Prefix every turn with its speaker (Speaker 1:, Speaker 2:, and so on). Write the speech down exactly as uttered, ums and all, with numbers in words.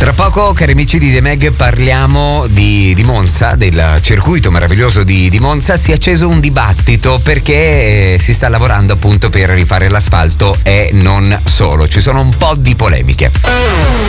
Speaker 1: Tra poco, cari amici di The Mag, parliamo di, di Monza, del circuito meraviglioso di, di Monza. Si è acceso un dibattito perché eh, si sta lavorando appunto per rifare l'asfalto e non solo. Ci sono un po' di polemiche.